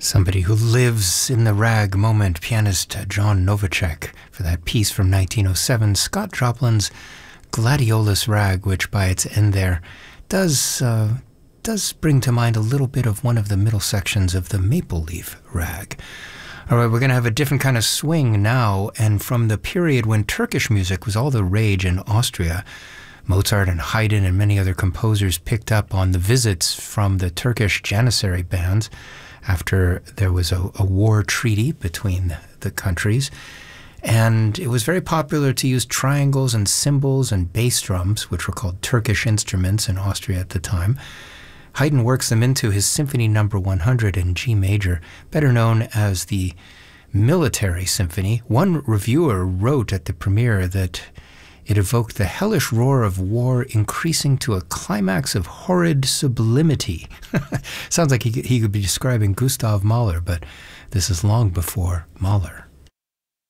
Somebody who lives in the rag moment, pianist John Novacek, for that piece from 1907, Scott Joplin's Gladiolus Rag, which by its end there does bring to mind a little bit of one of the middle sections of the Maple Leaf Rag. All right, we're going to have a different kind of swing now, and from the period when Turkish music was all the rage in Austria, Mozart and Haydn and many other composers picked up on the visits from the Turkish Janissary bands after there was a war treaty between the countries. And it was very popular to use triangles and cymbals and bass drums, which were called Turkish instruments in Austria at the time. Haydn works them into his Symphony No. 100 in G major, better known as the Military Symphony. One reviewer wrote at the premiere that it evoked the hellish roar of war increasing to a climax of horrid sublimity. Sounds like he could be describing Gustav Mahler, but this is long before Mahler.